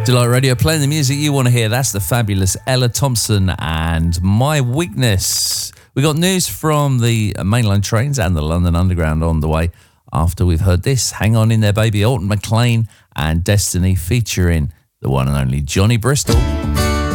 Delight Radio, playing the music you want to hear. That's the fabulous Ella Thompson and My Weakness. We got news from the mainline trains and the London Underground on the way after we've heard this. Hang on in there, baby. Alton McLean and Destiny featuring the one and only Johnny Bristol.